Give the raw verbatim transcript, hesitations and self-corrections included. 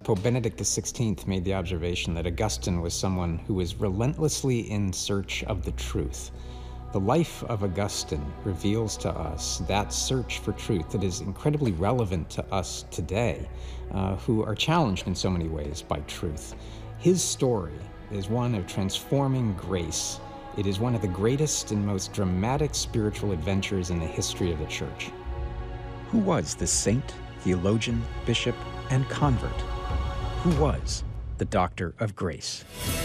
Pope Benedict the sixteenth made the observation that Augustine was someone who was relentlessly in search of the truth. The life of Augustine reveals to us that search for truth that is incredibly relevant to us today, uh, who are challenged in so many ways by truth. His story is one of transforming grace. It is one of the greatest and most dramatic spiritual adventures in the history of the Church. Who was this saint, theologian, bishop, and convert? Who was the Doctor of Grace?